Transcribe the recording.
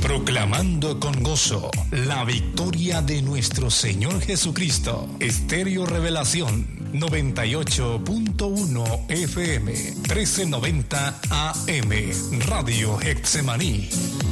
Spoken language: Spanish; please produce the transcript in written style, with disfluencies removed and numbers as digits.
Proclamando con gozo la victoria de nuestro Señor Jesucristo. Estéreo Revelación 98.1 FM 1390 AM. Radio Getsemaní.